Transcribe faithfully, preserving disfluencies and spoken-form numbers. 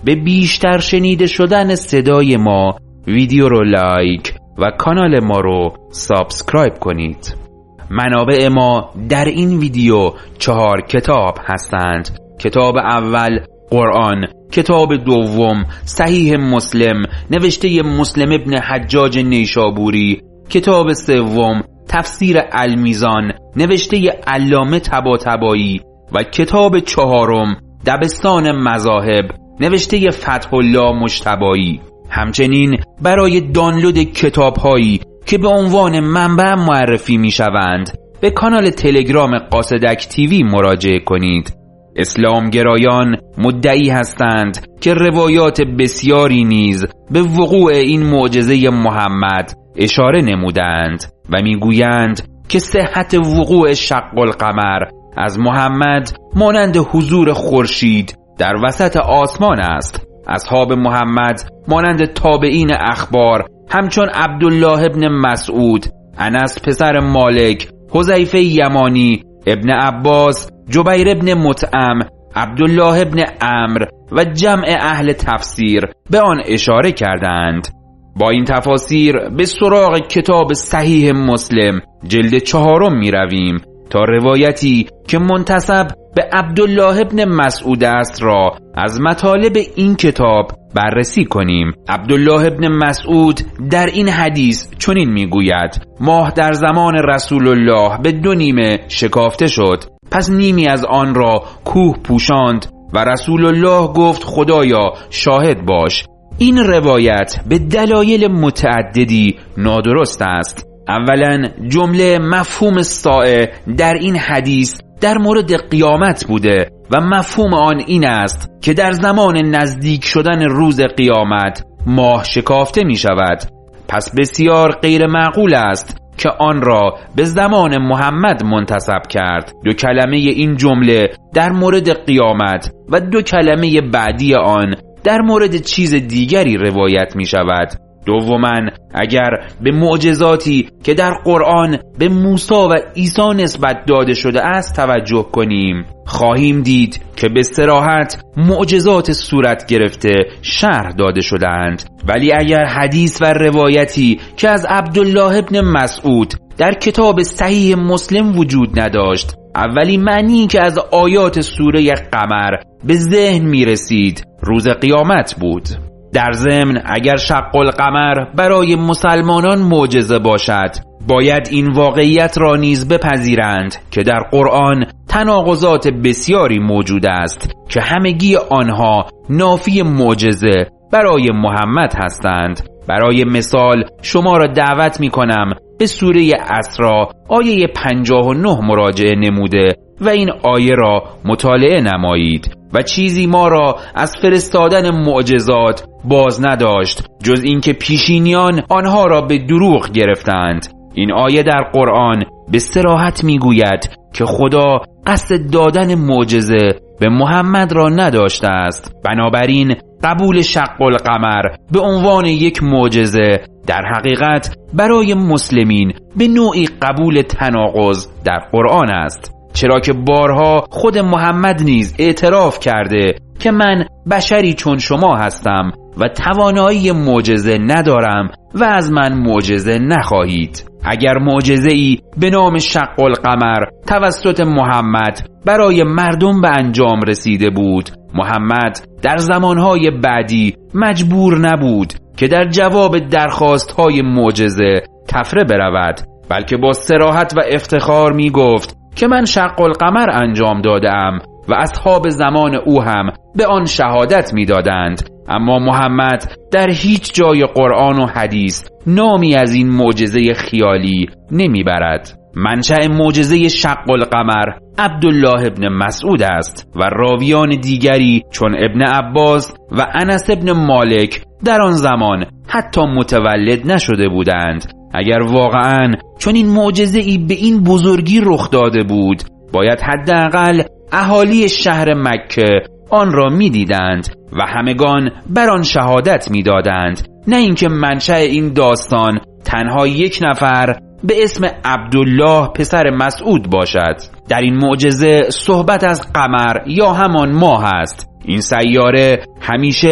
به بیشتر شنیده شدن صدای ما ویدیو رو لایک و کانال ما رو سابسکرایب کنید. منابع ما در این ویدیو چهار کتاب هستند. کتاب اول قرآن، کتاب دوم صحیح مسلم نوشته مسلم ابن حجاج نیشابوری، کتاب سوم تفسیر المیزان نوشته علامه طباطبایی و کتاب چهارم دبستان مذاهب نوشته فتح الله مجتبایی. همچنین برای دانلود کتاب هایی که به عنوان منبع معرفی می شوند به کانال تلگرام قاصدک تیوی مراجعه کنید. اسلامگرایان مدعی هستند که روایات بسیاری نیز به وقوع این معجزه محمد اشاره نمودند و میگویند که صحت وقوع شق القمر از محمد مانند حضور خورشید در وسط آسمان است. اصحاب محمد مانند تابعین اخبار همچون عبدالله ابن مسعود، انس پسر مالک، حذیفه یمانی، ابن عباس، جبیر ابن مطعم، عبدالله ابن عمرو و جمع اهل تفسیر به آن اشاره کردند. با این تفاسیر به سراغ کتاب صحیح مسلم جلد چهارم می رویم تا روایتی که منتسب به عبدالله ابن مسعود است را از مطالب این کتاب بررسی کنیم. عبدالله ابن مسعود در این حدیث چنین میگوید: ماه در زمان رسول الله به دو نیمه شکافته شد، پس نیمی از آن را کوه پوشاند و رسول الله گفت خدایا شاهد باش. این روایت به دلایل متعددی نادرست است. اولا جمله مفهوم ساعه در این حدیث در مورد قیامت بوده و مفهوم آن این است که در زمان نزدیک شدن روز قیامت ماه شکافته می شود. پس بسیار غیر معقول است که آن را به زمان محمد منتسب کرد. دو کلمه این جمله در مورد قیامت و دو کلمه بعدی آن در مورد چیز دیگری روایت می شود. دوماً اگر به معجزاتی که در قرآن به موسی و عیسی نسبت داده شده است توجه کنیم، خواهیم دید که به صراحت معجزات صورت گرفته شرح داده شدند. ولی اگر حدیث و روایتی که از عبدالله ابن مسعود در کتاب صحیح مسلم وجود نداشت، اولی معنی که از آیات سوره قمر به ذهن می رسید روز قیامت بود. در ضمن اگر شق القمر برای مسلمانان معجزه باشد، باید این واقعیت را نیز بپذیرند که در قرآن تناقضات بسیاری موجود است که همگی آنها نافی معجزه برای محمد هستند. برای مثال شما را دعوت می کنم به سوره اسراء آیه پنجاه و نه مراجعه نموده و این آیه را مطالعه نمایید و چیزی ما را از فرستادن معجزات باز نداشت جز اینکه پیشینیان آنها را به دروغ گرفتند. این آیه در قرآن به صراحت میگوید که خدا قصد دادن معجزه به محمد را نداشته است. بنابراین قبول شق القمر به عنوان یک معجزه در حقیقت برای مسلمین به نوعی قبول تناقض در قرآن است، چرا که بارها خود محمد نیز اعتراف کرده که من بشری چون شما هستم و توانایی معجزه ندارم و از من معجزه نخواهید. اگر معجزه‌ای به نام شق القمر توسط محمد برای مردم به انجام رسیده بود، محمد در زمانهای بعدی مجبور نبود که در جواب درخواستهای معجزه تفره برود، بلکه با صراحت و افتخار می گفت که من شق القمر انجام دادم و اصحاب زمان او هم به آن شهادت می دادند. اما محمد در هیچ جای قرآن و حدیث نامی از این معجزه خیالی نمی برد. منشأ معجزه شق القمر عبدالله ابن مسعود است و راویان دیگری چون ابن عباس و انس ابن مالک در آن زمان حتی متولد نشده بودند. اگر واقعاً چون این معجزه‌ای به این بزرگی رخ داده بود، باید حداقل اهالی شهر مکه آن را می دیدند و همگان بر آن شهادت می دادند، نه اینکه منشأ این داستان تنها یک نفر به اسم عبدالله پسر مسعود باشد. در این معجزه صحبت از قمر یا همان ماه است. این سیاره همیشه